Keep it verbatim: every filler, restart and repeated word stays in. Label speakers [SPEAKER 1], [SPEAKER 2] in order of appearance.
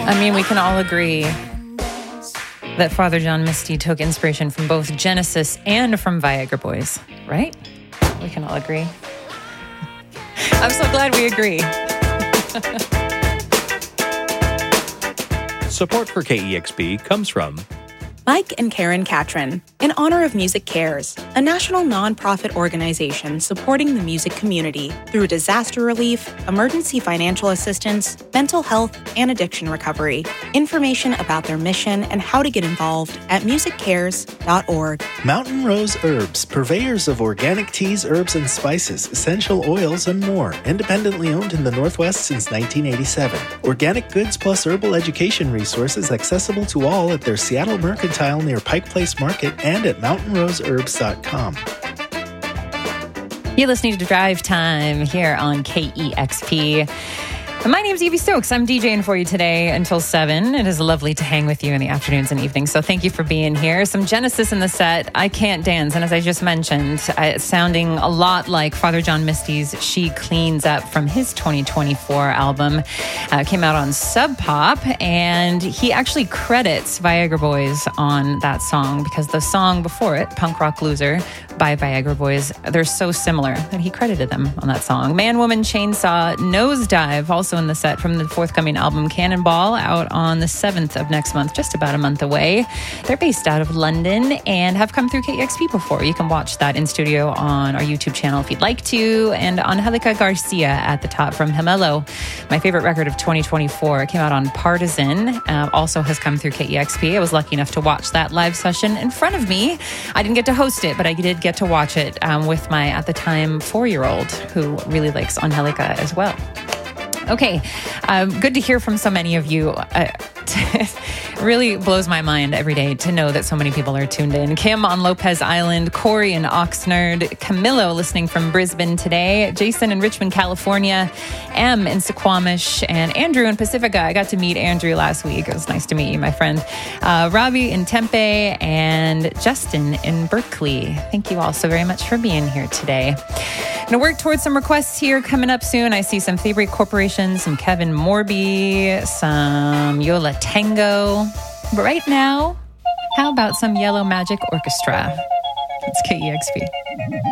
[SPEAKER 1] I mean, we can all agree that Father John Misty took inspiration from both Genesis and from Viagra Boys, right? We can all agree. I'm so glad we agree.
[SPEAKER 2] Support for K E X P comes from
[SPEAKER 3] Mike and Karen Catron, in honor of Music Cares, a national nonprofit organization supporting the music community through disaster relief, emergency financial assistance, mental health, and addiction recovery. Information about their mission and how to get involved at music cares dot org.
[SPEAKER 4] Mountain Rose Herbs, purveyors of organic teas, herbs, and spices, essential oils, and more. Independently owned in the Northwest since nineteen eighty-seven. Organic goods plus herbal education resources accessible to all at their Seattle Mercantile near Pike Place Market and at mountain rose herbs dot com.
[SPEAKER 1] You're listening to Drive Time here on K E X P. My name is Evie Stokes. I'm DJing for you today until seven. It is lovely to hang with you in the afternoons and evenings, so thank you for being here. Some Genesis in the set, I Can't Dance, and as I just mentioned, uh, it's sounding a lot like Father John Misty's She Cleans Up from his twenty twenty-four album. Uh, came out on Sub Pop, and he actually credits Viagra Boys on that song because the song before it, Punk Rock Loser by Viagra Boys, they're so similar that he credited them on that song. Man, Woman, Chainsaw, Nosedive, also in the set from the forthcoming album Cannonball, out on the seventh of next month, just about a month away. They're based out of London and have come through K E X P before. You can watch that in studio on our YouTube channel if you'd like to, and Angelica Garcia at the top from Gemelo. My favorite record of twenty twenty-four came out on Partisan, uh, also has come through K E X P. I was lucky enough to watch that live session in front of me. I didn't get to host it, but I did get to watch it um, with my, at the time, four-year-old who really likes Angelica as well. Okay, um, good to hear from so many of you. Uh, really blows my mind every day to know that so many people are tuned in. Kim on Lopez Island, Corey in Oxnard, Camilo listening from Brisbane today, Jason in Richmond, California, M in Suquamish, and Andrew in Pacifica. I got to meet Andrew last week. It was nice to meet you, my friend. Uh, Robbie in Tempe, and Justin in Berkeley. Thank you all so very much for being here today. Going to work towards some requests here coming up soon. I see some Favorite Corporation, some Kevin Morby, some Yola Tango. But right now, how about some Yellow Magic Orchestra? It's K E X P.